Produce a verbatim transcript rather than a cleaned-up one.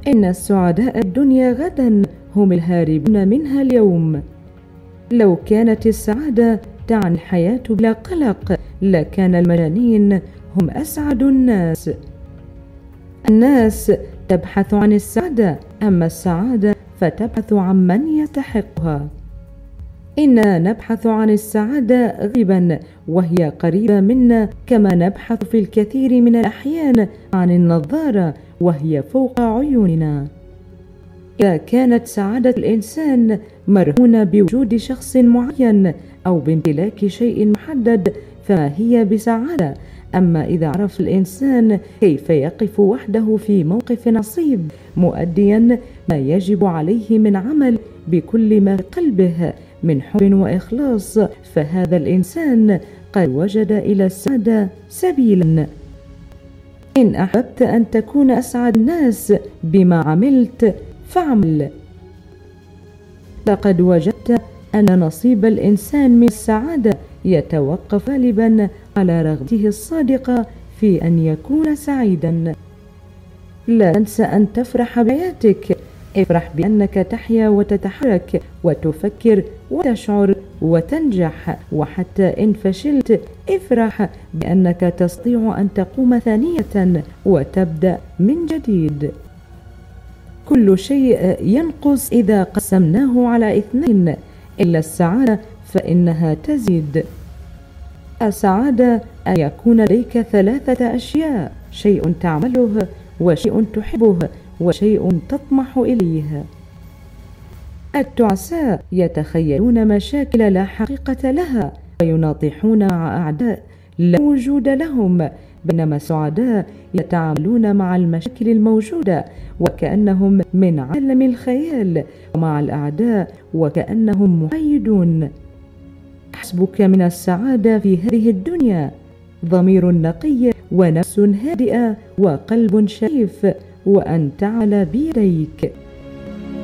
إن السعداء الدنيا غدا هم الهاربون منها اليوم. لو كانت السعادة تعني الحياة بلا قلق لكان المجانين هم أسعد الناس. الناس تبحث عن السعادة، أما السعادة فتبحث عن من يستحقها. إننا نبحث عن السعادة غالبا وهي قريبة منا، كما نبحث في الكثير من الأحيان عن النظارة وهي فوق عيوننا. إذا كانت سعادة الإنسان مرهونة بوجود شخص معين أو بامتلاك شيء محدد فما هي بسعادة. أما إذا عرف الإنسان كيف يقف وحده في موقف عصيب مؤديا ما يجب عليه من عمل بكل ما في قلبه من حب وإخلاص، فهذا الإنسان قد وجد إلى السعادة سبيلا. إن أحببت أن تكون أسعد الناس بما عملت فاعمل. لقد وجدت أن نصيب الإنسان من السعادة يتوقف غالبا على رغبته الصادقة في أن يكون سعيدا. لا تنسى أن تفرح بحياتك، افرح بأنك تحيا وتتحرك وتفكر وتشعر وتنجح، وحتى إن فشلت افرح بأنك تستطيع أن تقوم ثانية وتبدأ من جديد. كل شيء ينقص إذا قسمناه على اثنين إلا السعادة فإنها تزيد. السعادة أن يكون لديك ثلاثة أشياء: شيء تعمله، وشيء تحبه، وشيء تطمح إليه. التعساء يتخيلون مشاكل لا حقيقة لها ويناطحون مع أعداء لا وجود لهم، بينما السعداء يتعاملون مع المشاكل الموجودة وكأنهم من عالم الخيال، ومع الأعداء وكأنهم محايدون. حسبك من السعادة في هذه الدنيا ضمير نقي ونفس هادئة وقلب شريف، وأن تعمل بيديك.